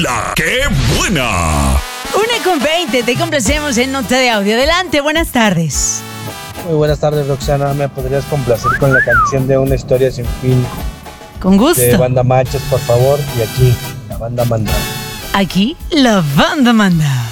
La que buena. 1:20, te complacemos en nota de audio. Adelante, buenas tardes. Muy buenas tardes, Roxana. ¿Me podrías complacer con la canción de Una historia sin fin? Con gusto. De Banda Machos, por favor. Y aquí, la banda manda. Aquí, la banda manda.